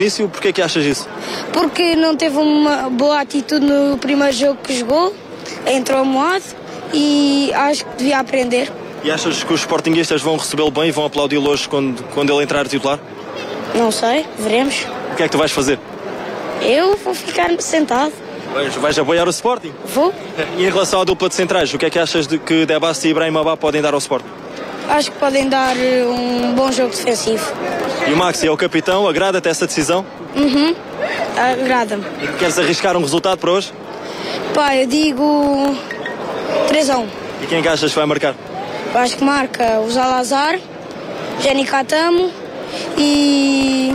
início, porquê é que achas isso? Porque não teve uma boa atitude no primeiro jogo que jogou, entrou moado e acho que devia aprender. E achas que os sportinguistas vão recebê-lo bem e vão aplaudi-lo hoje quando ele entrar titular? Não sei, veremos. O que é que tu vais fazer? Eu vou ficar sentado. Vais apoiar o Sporting? Vou. E em relação à dupla de centrais, o que é que achas de que Debassi e Ibrahim Abá podem dar ao Sporting? Acho que podem dar um bom jogo defensivo. E o Maxi é o capitão, agrada-te essa decisão? Agrada-me. Queres arriscar um resultado para hoje? Pá, eu digo 3-1. E quem é que achas que vai marcar? Eu acho que marca o Zalazar, Jenny Catamo e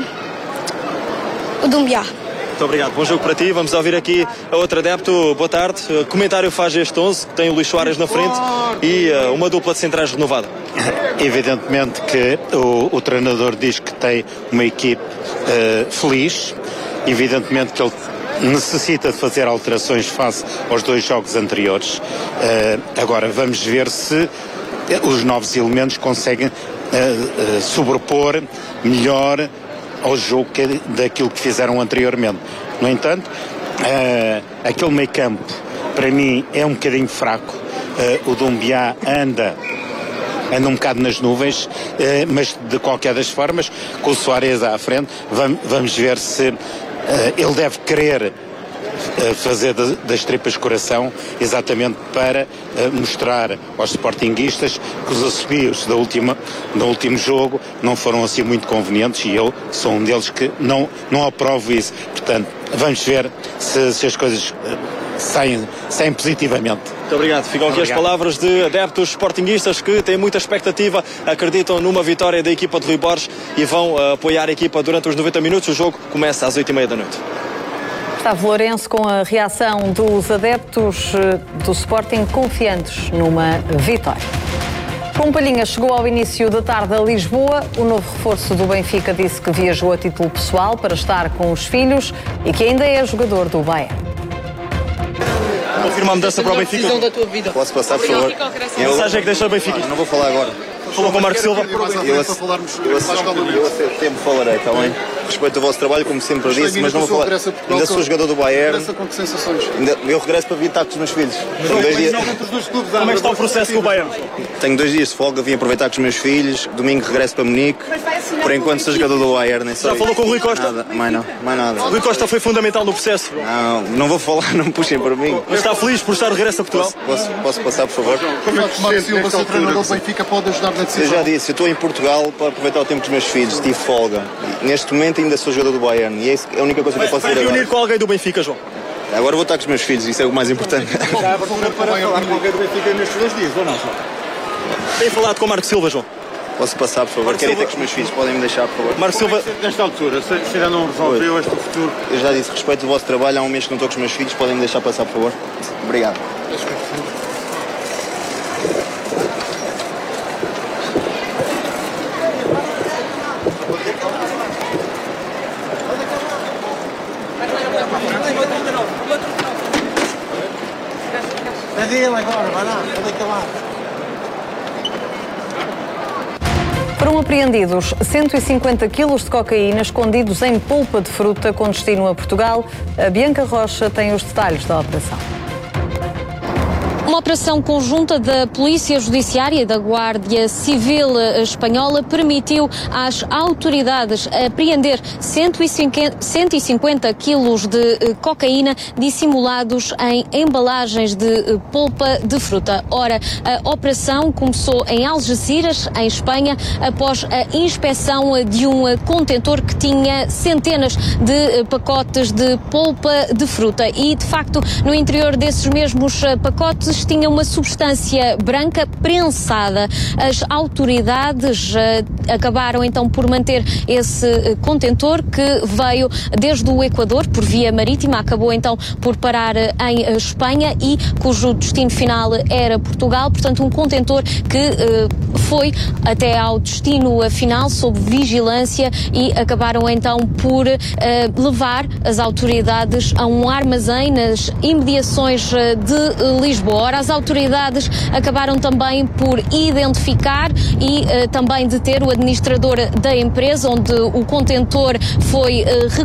o Dumbiá. Muito obrigado, bom jogo para ti. Vamos ouvir aqui a outra adepto. Boa tarde. Comentário faz este 11, que tem o Luís Soares na frente e uma dupla de centrais renovada. Evidentemente que o treinador diz que tem uma equipe feliz. Evidentemente que ele necessita de fazer alterações face aos 2 jogos anteriores. Agora vamos ver se os novos elementos conseguem sobrepor melhor ao jogo daquilo que fizeram anteriormente. No entanto, aquele meio campo para mim é um bocadinho fraco. O Dumbiá anda um bocado nas nuvens, mas de qualquer das formas, com o Soares à frente, vamos ver se ele deve querer fazer das tripas coração, exatamente para mostrar aos sportinguistas que os assobios do último jogo não foram assim muito convenientes, e eu sou um deles que não aprovo isso. Portanto, vamos ver se as coisas saem positivamente. Muito obrigado. Ficam aqui as palavras de adeptos sportinguistas que têm muita expectativa, acreditam numa vitória da equipa de Rui Borges e vão apoiar a equipa durante os 90 minutos. O jogo começa às 8h30 da noite. Gustavo Lourenço com a reação dos adeptos do Sporting confiantes numa vitória. Com Palhinha chegou ao início da tarde a Lisboa. O novo reforço do Benfica disse que viajou a título pessoal para estar com os filhos e que ainda é jogador do Bayern. Confirma a mudança para o Benfica? Posso passar, por favor? Que mensagem é que deixa o Benfica? Não vou falar agora. Falou com o Marco Silva? Eu sempre falarei, está bem? Respeito o vosso trabalho, como sempre disse, mas não vou falar. Ainda sou jogador do Bayern. Com que sensações? Eu regresso para vir estar com os meus filhos. Como é que está o processo com o Bayern? Tenho 2 dias de folga, vim aproveitar com os meus filhos. Domingo regresso para Munique. Por enquanto sou jogador do Bayern. Já falou com o Rui Costa? Nada, mais nada. O Rui Costa foi fundamental no processo. Não vou falar, não me puxem para mim. Mas está feliz por estar de regresso a Portugal? Posso passar, por favor? Como é que Marco Silva, seu treinador do Benfica, pode ajudar na decisão? Eu já disse, eu estou em Portugal para aproveitar o tempo dos meus filhos, tive folga. Neste momento ainda sou jogador do Bayern e é a única coisa que eu posso dizer agora. Vai reunir com alguém do Benfica, João? Agora vou estar com os meus filhos, isso é o mais importante. Já para falar com alguém do Benfica nestes 2 dias, ou não, João? Tem falado com o Marco Silva, João? Posso passar, por favor? Quero ir ter com os meus filhos, podem me deixar, por favor? Marco Silva... Nesta altura, se ainda não resolveu este futuro... Eu já disse, respeito o vosso trabalho, há um mês que não estou com os meus filhos, podem me deixar passar, por favor? Obrigado. Foram apreendidos 150 quilos de cocaína escondidos em polpa de fruta com destino a Portugal. A Bianca Rocha tem os detalhes da operação. Uma operação conjunta da Polícia Judiciária e da Guardia Civil Espanhola permitiu às autoridades apreender 150 quilos de cocaína dissimulados em embalagens de polpa de fruta. Ora, a operação começou em Algeciras, em Espanha, após a inspeção de um contentor que tinha centenas de pacotes de polpa de fruta e, de facto, no interior desses mesmos pacotes tinha uma substância branca prensada. As autoridades acabaram então por manter esse contentor que veio desde o Equador por via marítima, acabou então por parar em Espanha e cujo destino final era Portugal, portanto um contentor que foi até ao destino final sob vigilância e acabaram então por levar as autoridades a um armazém nas imediações de Lisboa. Ora, as autoridades acabaram também por identificar e também deter o administrador da empresa, onde o contentor foi